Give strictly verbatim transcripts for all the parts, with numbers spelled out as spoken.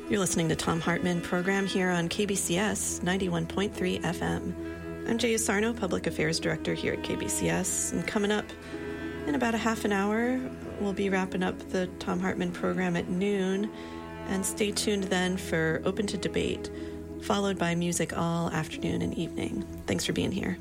You're listening to Thom Hartmann program here on K B C S ninety-one point three F M. I'm Jaya Sarno, Public Affairs Director here at K B C S, and coming up in about a half an hour, we'll be wrapping up the Thom Hartmann program at noon, and stay tuned then for Open to Debate, followed by music all afternoon and evening. Thanks for being here.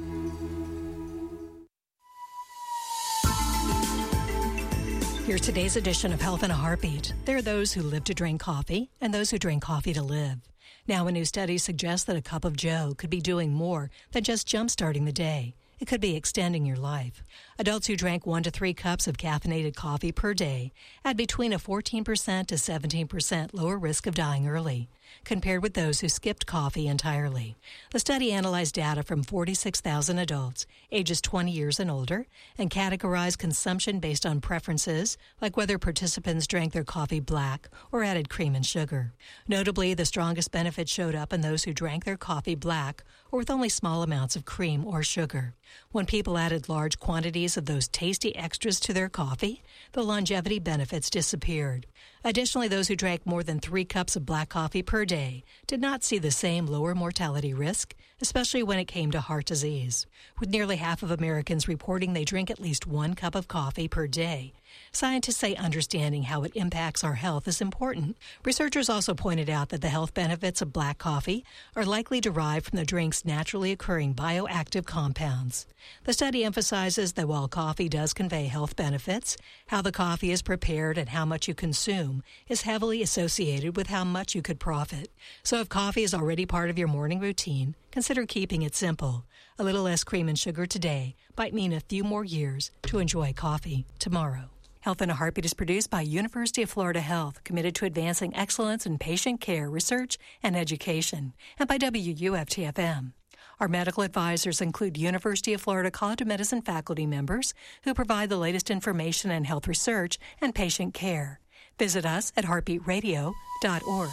Here's today's edition of Health in a Heartbeat. There are those who live to drink coffee and those who drink coffee to live. Now, a new study suggests that a cup of joe could be doing more than just jump-starting the day. It could be extending your life. Adults who drank one to three cups of caffeinated coffee per day had between a fourteen percent to seventeen percent lower risk of dying early, compared with those who skipped coffee entirely. The study analyzed data from forty-six thousand adults, ages twenty years and older, and categorized consumption based on preferences, like whether participants drank their coffee black or added cream and sugar. Notably, the strongest benefits showed up in those who drank their coffee black or with only small amounts of cream or sugar. When people added large quantities of those tasty extras to their coffee, the longevity benefits disappeared. Additionally, those who drank more than three cups of black coffee per day did not see the same lower mortality risk, especially when it came to heart disease. With nearly half of Americans reporting they drink at least one cup of coffee per day, scientists say understanding how it impacts our health is important. Researchers also pointed out that the health benefits of black coffee are likely derived from the drink's naturally occurring bioactive compounds. The study emphasizes that while coffee does convey health benefits, how the coffee is prepared and how much you consume is heavily associated with how much you could profit. So if coffee is already part of your morning routine, consider keeping it simple. A little less cream and sugar today might mean a few more years to enjoy coffee tomorrow. Health in a Heartbeat is produced by University of Florida Health, committed to advancing excellence in patient care, research, and education, and by W U F T F M. Our medical advisors include University of Florida College of Medicine faculty members who provide the latest information in health research and patient care. Visit us at heartbeat radio dot org.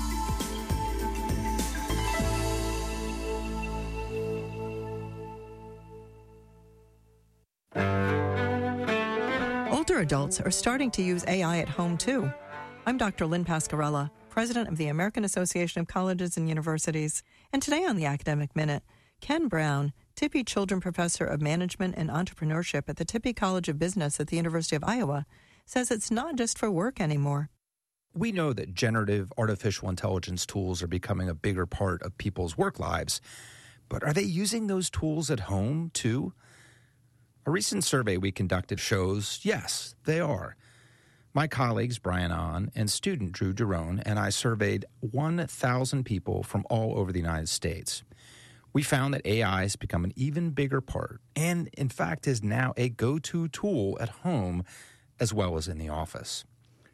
Older adults are starting to use A I at home, too. I'm Doctor Lynn Pascarella, president of the American Association of Colleges and Universities. And today on the Academic Minute, Ken Brown, Tippie Children Professor of Management and Entrepreneurship at the Tippie College of Business at the University of Iowa, says it's not just for work anymore. We know that generative artificial intelligence tools are becoming a bigger part of people's work lives, but are they using those tools at home, too? A recent survey we conducted shows, yes, they are. My colleagues, Brian Ahn and student Drew Jerome, and I surveyed one thousand people from all over the United States. We found that A I has become an even bigger part and, in fact, is now a go-to tool at home as well as in the office.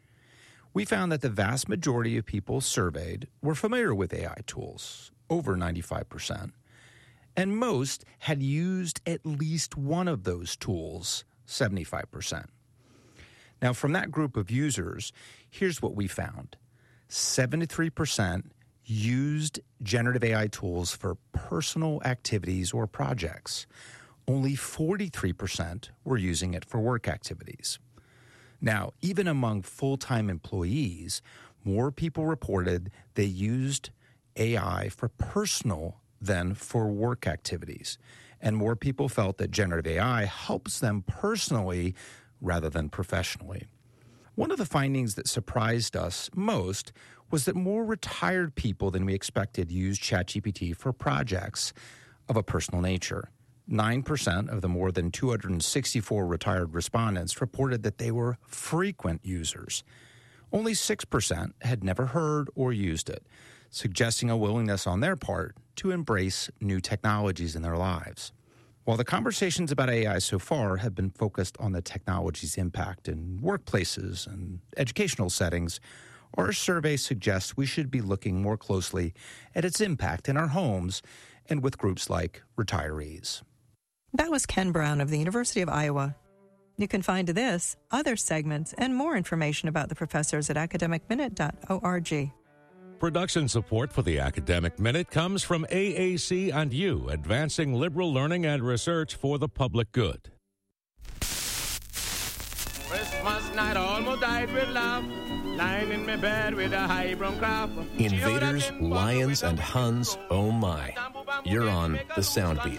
We found that the vast majority of people surveyed were familiar with A I tools, over ninety-five percent. And most had used at least one of those tools, seventy-five percent. Now, from that group of users, here's what we found. seventy-three percent used generative A I tools for personal activities or projects. Only forty-three percent were using it for work activities. Now, even among full-time employees, more people reported they used A I for personal than for work activities. And more people felt that generative A I helps them personally rather than professionally. One of the findings that surprised us most was that more retired people than we expected used ChatGPT for projects of a personal nature. nine percent of the more than two hundred sixty-four retired respondents reported that they were frequent users. Only six percent had never heard or used it, suggesting a willingness on their part to embrace new technologies in their lives. While the conversations about A I so far have been focused on the technology's impact in workplaces and educational settings, our survey suggests we should be looking more closely at its impact in our homes and with groups like retirees. That was Ken Brown of the University of Iowa. You can find this, other segments, and more information about the professors at academic minute dot org. Production support for the Academic Minute comes from A A C and you, advancing liberal learning and research for the public good. Christmas night almost died with love. lying in my bed with a high brown crop. Invaders, lions, and Huns, oh my. You're on the Soundbeat.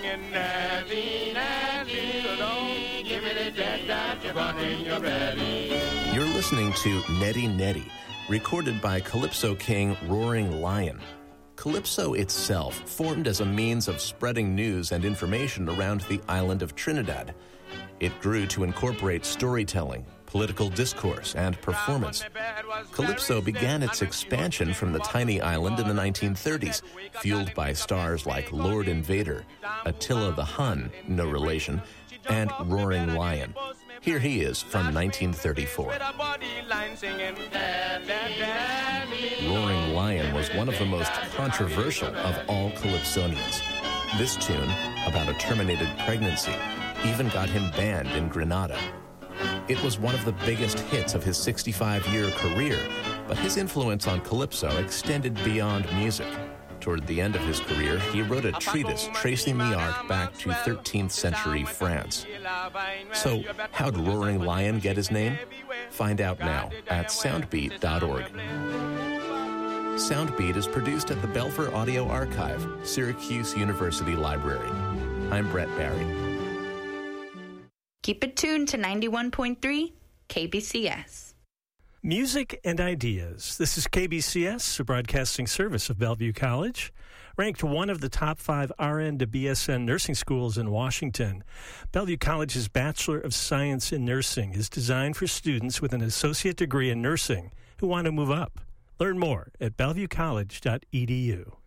You're listening to Nettie Nettie, recorded by Calypso king Roaring Lion. Calypso itself formed as a means of spreading news and information around the island of Trinidad. It grew to incorporate storytelling, political discourse, and performance. Calypso began its expansion from the tiny island in the nineteen thirties, fueled by stars like Lord Invader, Attila the Hun, no relation, and Roaring Lion. Here he is from nineteen thirty-four. Roaring Lion was one of the most controversial of all Calypsonians. This tune, about a terminated pregnancy, even got him banned in Grenada. It was one of the biggest hits of his sixty-five-year career, but his influence on Calypso extended beyond music. Toward the end of his career, he wrote a treatise tracing the arc back to thirteenth century France. So, how'd Roaring Lion get his name? Find out now at soundbeat dot org. Soundbeat is produced at the Belfer Audio Archive, Syracuse University Library. I'm Brett Barry. Keep it tuned to ninety-one point three K B C S. Music and Ideas. This is K B C S, a broadcasting service of Bellevue College. Ranked one of the top five R N to B S N nursing schools in Washington, Bellevue College's Bachelor of Science in Nursing is designed for students with an associate degree in nursing who want to move up. Learn more at bellevue college dot e d u.